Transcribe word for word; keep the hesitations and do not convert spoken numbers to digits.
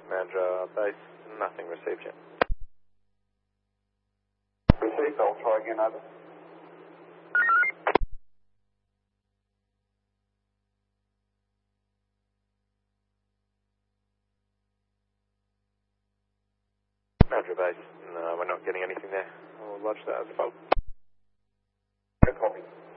Manager base, nothing received yet. Received, I'll try again, over. Manager base, no, we're not getting anything there. I'll lodge that as a fault. Copy.